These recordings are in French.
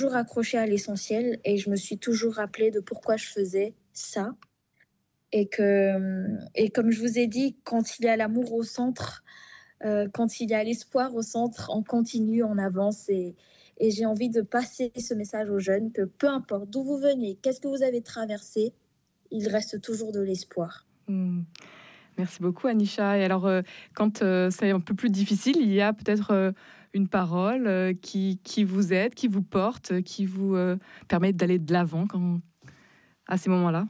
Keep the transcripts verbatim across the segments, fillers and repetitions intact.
toujours accrochée à l'essentiel et je me suis toujours rappelé de pourquoi je faisais ça. Et que, et comme je vous ai dit, quand il y a l'amour au centre, euh, quand il y a l'espoir au centre, on continue, on avance. Et, et j'ai envie de passer ce message aux jeunes que peu importe d'où vous venez, qu'est-ce que vous avez traversé, il reste toujours de l'espoir. Mmh. Merci beaucoup, Anisha. Et alors, euh, quand euh, c'est un peu plus difficile, il y a peut-être euh, une parole euh, qui, qui vous aide, qui vous porte, qui vous euh, permet d'aller de l'avant quand, à ces moments-là.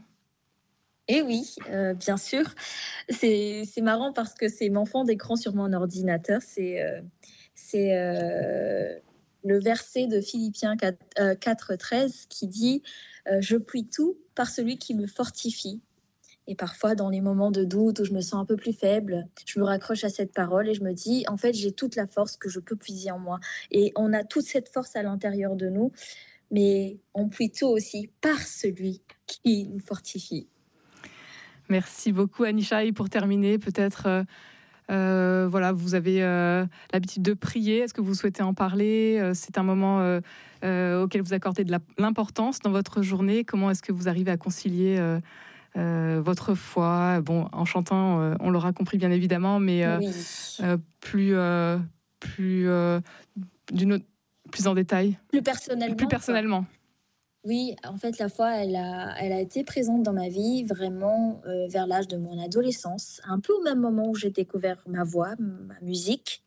Et oui, euh, bien sûr. C'est, c'est marrant parce que c'est mon fond d'écran sur mon ordinateur. C'est, euh, c'est euh, le verset de Philippiens quatre treize qui dit euh, « Je puis tout par celui qui me fortifie ». Et parfois, dans les moments de doute où je me sens un peu plus faible, je me raccroche à cette parole et je me dis, en fait, j'ai toute la force que je peux puiser en moi. Et on a toute cette force à l'intérieur de nous, mais on puise tout aussi par celui qui nous fortifie. Merci beaucoup, Anisha. Et pour terminer, peut-être, euh, euh, voilà, vous avez euh, l'habitude de prier. Est-ce que vous souhaitez en parler? Euh, C'est un moment euh, euh, auquel vous accordez de la- l'importance dans votre journée. Comment est-ce que vous arrivez à concilier euh, euh, votre foi? Bon, en chantant, euh, on l'aura compris bien évidemment, mais euh, Oui. euh, plus, euh, plus, euh, d'une autre- plus en détail, Plus plus personnellement, quoi. personnellement. Oui, en fait, la foi, elle a, elle a été présente dans ma vie vraiment euh, vers l'âge de mon adolescence, un peu au même moment où j'ai découvert ma voix, ma musique.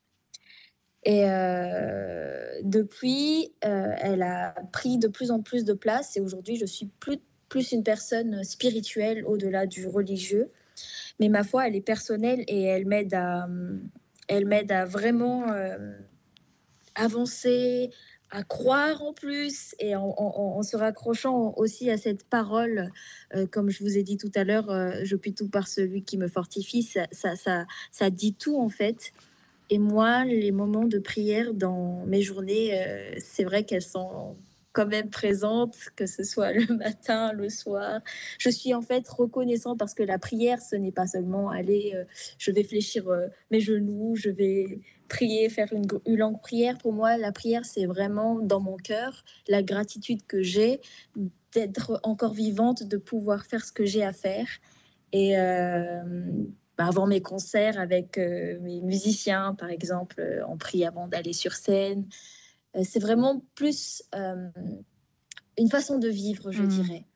Et euh, depuis, euh, elle a pris de plus en plus de place et aujourd'hui, je suis plus, plus une personne spirituelle au-delà du religieux. Mais ma foi, elle est personnelle et elle m'aide à, elle m'aide à vraiment euh, avancer, à croire en plus et en, en- en se raccrochant aussi à cette parole, euh, comme je vous ai dit tout à l'heure, euh, je puis tout par celui qui me fortifie, ça, ça, ça, ça dit tout en fait. Et moi, les moments de prière dans mes journées, euh, c'est vrai qu'elles sont quand même présentes, que ce soit le matin, le soir. Je suis en fait reconnaissant parce que la prière, ce n'est pas seulement aller, euh, je vais fléchir euh, mes genoux, je vais prier, faire une, une longue prière. Pour moi, la prière, c'est vraiment dans mon cœur, la gratitude que j'ai d'être encore vivante, de pouvoir faire ce que j'ai à faire. Et euh, bah, avant mes concerts avec euh, mes musiciens, par exemple, euh, on prie avant d'aller sur scène. Euh, c'est vraiment plus euh, une façon de vivre, je Hmm. dirais.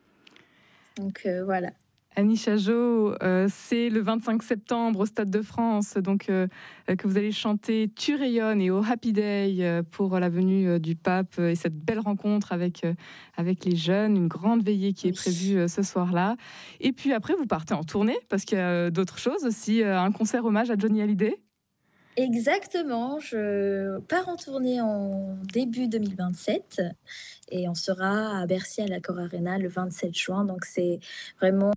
Donc euh, voilà. Anisha Jo, euh, c'est le vingt-cinq septembre au Stade de France, donc euh, que vous allez chanter Tu rayonnes et au Happy Day euh, pour la venue euh, du pape euh, et cette belle rencontre avec, euh, avec les jeunes, une grande veillée qui est Oui. prévue euh, ce soir-là. Et puis après, vous partez en tournée parce qu'il y a euh, d'autres choses aussi, euh, un concert hommage à Johnny Hallyday. Exactement. Je pars en tournée en début deux mille vingt-sept et on sera à Bercy à l'Accor Arena le vingt-sept juin. Donc c'est vraiment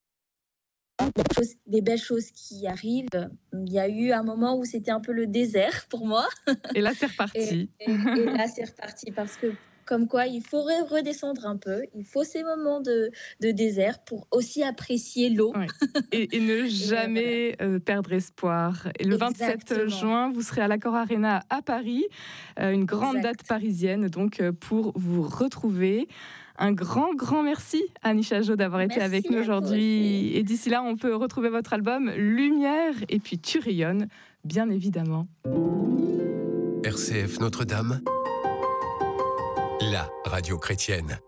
des belles choses qui arrivent. Il y a eu un moment où c'était un peu le désert pour moi. Et là, c'est Et, reparti. et, et là, c'est reparti parce que, comme quoi, il faut redescendre un peu. Il faut ces moments de, de désert pour aussi apprécier l'eau. Ouais. Et, et ne Et euh, voilà. jamais euh, perdre espoir. Et le vingt-sept Exactement. juin, vous serez à l'Accor Arena à Paris, euh, une grande date Exact. parisienne, donc euh, pour vous retrouver. Un grand, grand merci à Anisha Jo d'avoir été avec Merci nous à toi aussi. aujourd'hui. Et d'ici là, on peut retrouver votre album Lumière et puis Tu rayonnes, bien évidemment. R C F Notre-Dame, la radio chrétienne.